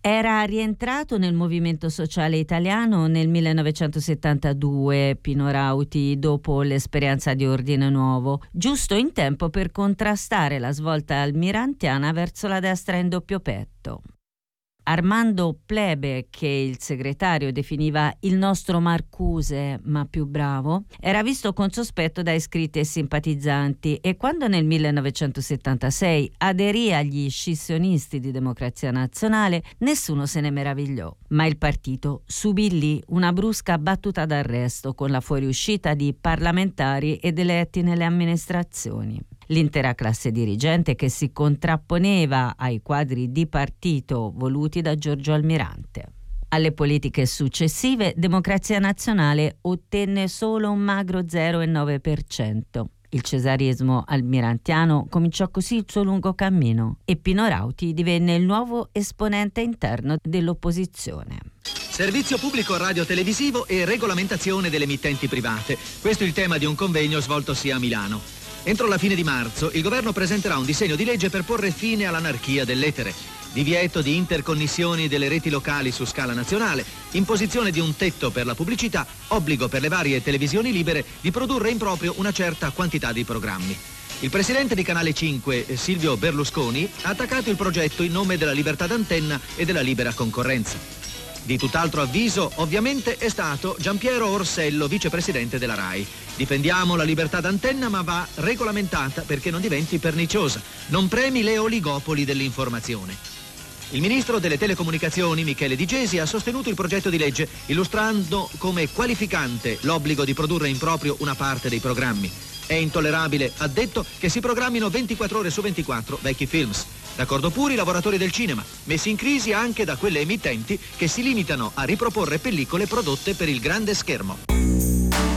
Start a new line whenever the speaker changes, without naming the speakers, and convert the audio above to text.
Era rientrato nel movimento sociale italiano nel 1972 Pino Rauti, dopo l'esperienza di Ordine Nuovo, giusto in tempo per contrastare la svolta almirantiana verso la destra in doppio petto. Armando Plebe, che il segretario definiva il nostro Marcuse ma più bravo, era visto con sospetto da iscritti e simpatizzanti, e quando nel 1976 aderì agli scissionisti di Democrazia Nazionale nessuno se ne meravigliò, ma il partito subì lì una brusca battuta d'arresto con la fuoriuscita di parlamentari ed eletti nelle amministrazioni. L'intera classe dirigente che si contrapponeva ai quadri di partito voluti da Giorgio Almirante. Alle politiche successive, Democrazia Nazionale ottenne solo un magro 0,9%. Il cesarismo almirantiano cominciò così il suo lungo cammino e Pino Rauti divenne il nuovo esponente interno dell'opposizione.
Servizio pubblico radio-televisivo e regolamentazione delle emittenti private. Questo è il tema di un convegno svoltosi a Milano. Entro la fine di marzo il governo presenterà un disegno di legge per porre fine all'anarchia dell'etere. Divieto di interconnessioni delle reti locali su scala nazionale, imposizione di un tetto per la pubblicità, obbligo per le varie televisioni libere di produrre in proprio una certa quantità di programmi. Il presidente di Canale 5, Silvio Berlusconi, ha attaccato il progetto in nome della libertà d'antenna e della libera concorrenza. Di tutt'altro avviso, ovviamente, è stato Giampiero Orsello, vicepresidente della RAI. Difendiamo la libertà d'antenna, ma va regolamentata perché non diventi perniciosa. Non premi le oligopoli dell'informazione. Il ministro delle telecomunicazioni, Michele Di Gesi, ha sostenuto il progetto di legge, illustrando come qualificante l'obbligo di produrre in proprio una parte dei programmi. È intollerabile, ha detto, che si programmino 24 ore su 24 vecchi films. D'accordo pure i lavoratori del cinema, messi in crisi anche da quelle emittenti che si limitano a riproporre pellicole prodotte per il grande schermo.